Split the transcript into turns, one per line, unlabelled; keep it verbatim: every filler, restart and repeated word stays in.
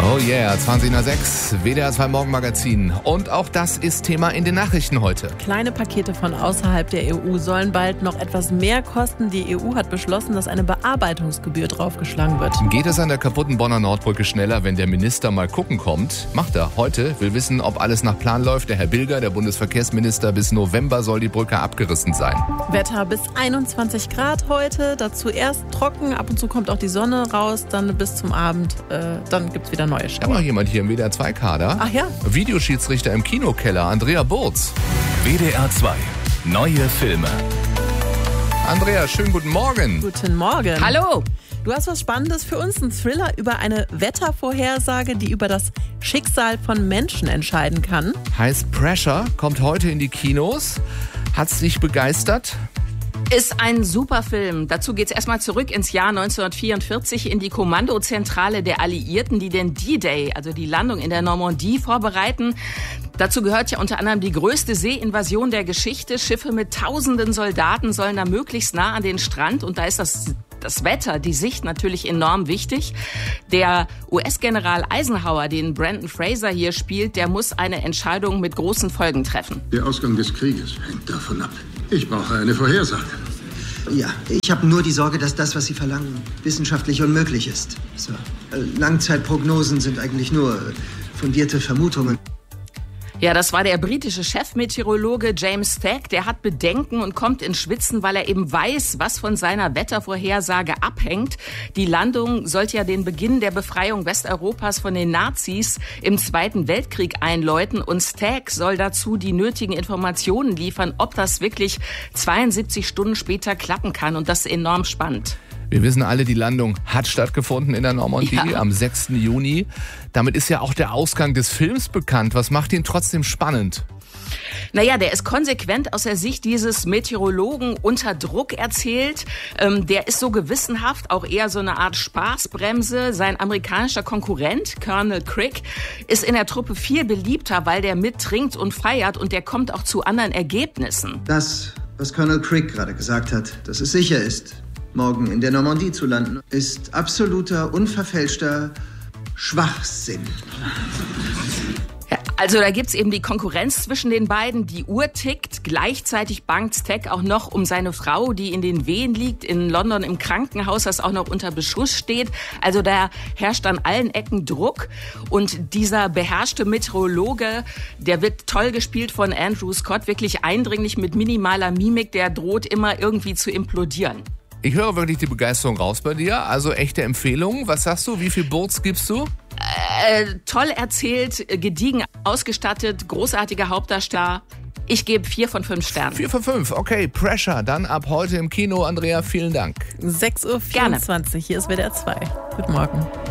Oh yeah, zwanzig nach sechs, W D R zwei Morgenmagazin. Und auch das ist Thema in den Nachrichten heute.
Kleine Pakete von außerhalb der E U sollen bald noch etwas mehr kosten. Die E U hat beschlossen, dass eine Bearbeitungsgebühr draufgeschlagen wird.
Geht es an der kaputten Bonner Nordbrücke schneller, wenn der Minister mal gucken kommt? Macht er heute. Will wissen, ob alles nach Plan läuft. Der Herr Bilger, der Bundesverkehrsminister, bis November soll die Brücke abgerissen sein.
Wetter bis einundzwanzig Grad heute. Dazu erst trocken, ab und zu kommt auch die Sonne raus. Dann bis zum Abend, äh, dann gibt es wieder neue
Da
Schauer.
war jemand hier im W D R zwei Kader.
Ach ja?
Videoschiedsrichter im Kinokeller, Andrea Burz.
W D R zwei. Neue Filme.
Andrea, schönen guten Morgen.
Guten Morgen.
Hallo!
Du hast was Spannendes für uns, einen Thriller über eine Wettervorhersage, die über das Schicksal von Menschen entscheiden kann.
Heißt Pressure, kommt heute in die Kinos. Hat's dich begeistert?
Ist ein super Film. Dazu geht's erstmal zurück ins Jahr neunzehnhundertvierundvierzig in die Kommandozentrale der Alliierten, die den D-Day, also die Landung in der Normandie, vorbereiten. Dazu gehört ja unter anderem die größte Seeinvasion der Geschichte. Schiffe mit tausenden Soldaten sollen da möglichst nah an den Strand und da ist das Das Wetter, die Sicht natürlich enorm wichtig. Der U S-General Eisenhower, den Brendan Fraser hier spielt, der muss eine Entscheidung mit großen Folgen treffen.
Der Ausgang des Krieges hängt davon ab. Ich brauche eine Vorhersage.
Ja, ich habe nur die Sorge, dass das, was Sie verlangen, wissenschaftlich unmöglich ist. So. Äh, Langzeitprognosen sind eigentlich nur äh, fundierte Vermutungen.
Ja, das war der britische Chefmeteorologe James Stagg. Der hat Bedenken und kommt ins Schwitzen, weil er eben weiß, was von seiner Wettervorhersage abhängt. Die Landung sollte ja den Beginn der Befreiung Westeuropas von den Nazis im Zweiten Weltkrieg einläuten. Und Stagg soll dazu die nötigen Informationen liefern, ob das wirklich zweiundsiebzig Stunden später klappen kann. Und das ist enorm spannend.
Wir wissen alle, die Landung hat stattgefunden in der Normandie
Ja.
am sechsten Juni. Damit ist ja auch der Ausgang des Films bekannt. Was macht ihn trotzdem spannend?
Naja, der ist konsequent aus der Sicht dieses Meteorologen unter Druck erzählt. Ähm, der ist so gewissenhaft, auch eher so eine Art Spaßbremse. Sein amerikanischer Konkurrent, Colonel Crick, ist in der Truppe viel beliebter, weil der mittrinkt und feiert und der kommt auch zu anderen Ergebnissen.
Das, was Colonel Crick gerade gesagt hat, dass es sicher ist, morgen in der Normandie zu landen, ist absoluter, unverfälschter Schwachsinn.
Ja, also da gibt's eben die Konkurrenz zwischen den beiden. Die Uhr tickt. Gleichzeitig bangt Stagg auch noch um seine Frau, die in den Wehen liegt, in London im Krankenhaus, das auch noch unter Beschuss steht. Also da herrscht an allen Ecken Druck. Und dieser beherrschte Meteorologe, der wird toll gespielt von Andrew Scott, wirklich eindringlich mit minimaler Mimik, der droht immer irgendwie zu implodieren.
Ich höre wirklich die Begeisterung raus bei dir. Also echte Empfehlung. Was sagst du? Wie viel Burz gibst du?
Äh, toll erzählt, gediegen ausgestattet, großartiger Hauptdarsteller. Ich gebe vier von fünf Sternen.
Vier von fünf. Okay, Pressure. Dann ab heute im Kino. Andrea, vielen Dank.
sechs Uhr vierundzwanzig, hier ist W D R zwei. Guten Morgen.